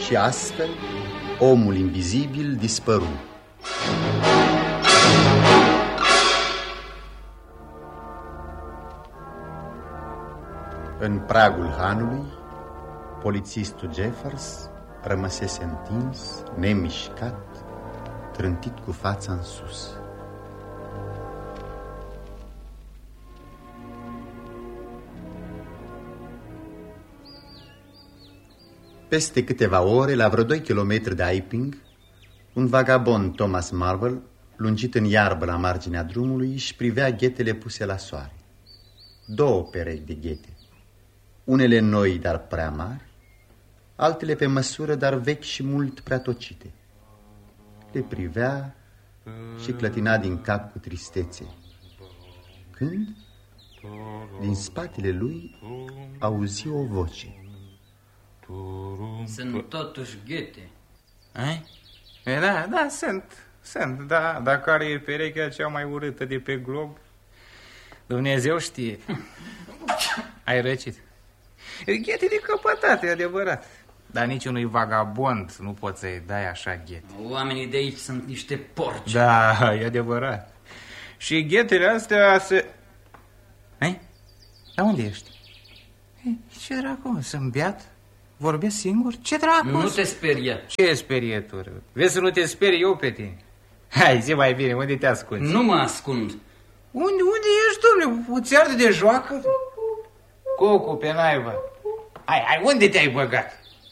Și astfel, omul invizibil dispăru. În pragul hanului, polițistul Jeffers rămăsese întins, nemișcat, trântit cu fața în sus. Peste câteva ore, la vreo 2 kilometri de Epping, un vagabond, Thomas Marvel, lungit în iarbă la marginea drumului, își privea ghetele puse la soare. 2 perechi de ghete, unele noi, dar prea mari, altele pe măsură, dar vechi și mult prea tocite. Le privea și clătina din cap cu tristețe. Când, din spatele lui, auzi o voce. Sunt totuși ghete. Da, sunt, da, dar care e perechea cea mai urâtă de pe glob? Dumnezeu știe. Ai răcit. Ghete de căpătate, e adevărat. Dar niciunui vagabond nu poți să-i dai așa ghete. Oamenii de aici sunt niște porci. Da, e adevărat. Și ghetele astea se... Dar unde ești? Ce dracu, sunt beat? Vorbesc singur? Ce dracu? Nu te speria. Ce sperietură? Vezi să nu te sperii eu pe tine. Hai, zi mai bine, unde te ascunzi? Nu mă ascund. Unde ești, domnule? Uți arde de joacă? Cocu, pe naiba. Hai, unde te-ai băgat?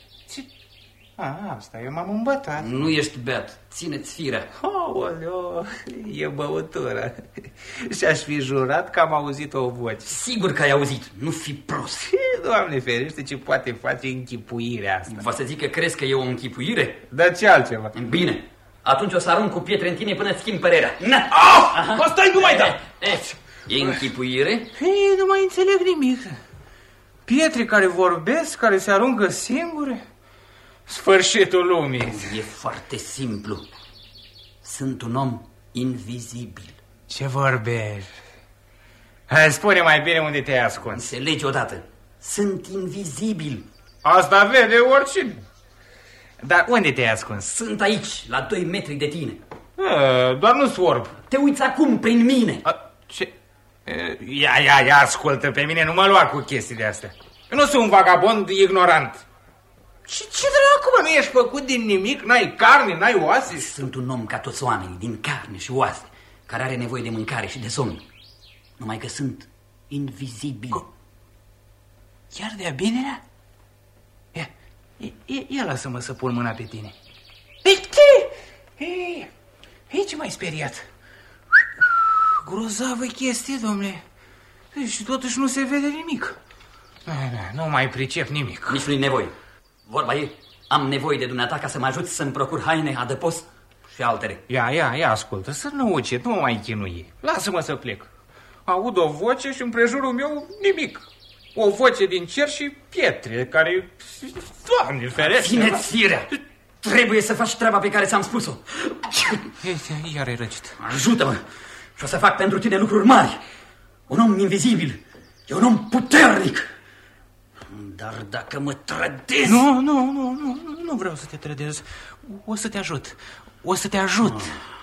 Asta, eu m-am îmbătat. Nu ești beat, ține-ți firea. Aoleo, e băutură. Și-aș fi jurat că am auzit o voce. Sigur că ai auzit, nu fi prost. Doamne ferește, ce poate face închipuirea asta. Va să zic că crezi că e o închipuire? Dar ce altceva? Bine, atunci o să arunc cu pietre în tine până îți schimb părerea. Stai, nu mai da! E închipuire? Nu mai înțeleg nimic. Pietre care vorbesc, care se aruncă singure... Sfârșitul lumii. E foarte simplu. Sunt un om invizibil. Ce vorbești? Hai, spune mai bine unde te-ai ascuns. Înțelegi odată. Sunt invizibil. Asta vede oricine. Dar unde te-ai ascuns? Sunt aici, la 2 metri de tine. Doar nu sorb. Te uiți acum prin mine. Ce? Ia, ascultă, pe mine nu mă lua cu chestii de astea. Eu nu sunt un vagabond ignorant. Și ce dracu, nu ești făcut din nimic? N-ai carne, n-ai oase? Sunt un om ca toți oamenii, din carne și oase, care are nevoie de mâncare și de somn. Numai că sunt invizibil. Chiar de-a binelea? Ia lasă-mă să pun mâna pe tine. Ce m-ai speriat? Grozavă chestie, domnule. Și totuși nu se vede nimic. Nu mai pricep nimic. Nici nu-i nevoie. Vorba e, am nevoie de dumneata ca să mă ajuți să-mi procur haine, adăpost și altele. Ia, ascultă, să nu ucid, nu mă mai chinui. Lasă-mă să plec. Aud o voce și în prejurul meu nimic. O voce din cer și pietre care... Doamne ferește! Ține-ți firea! Trebuie să faci treaba pe care ți-am spus-o. Iar ai răcit. Ajută-mă și o să fac pentru tine lucruri mari. Un om invizibil e un om puternic. Dar dacă mă trădezi... Nu vreau să te trădez. O să te ajut.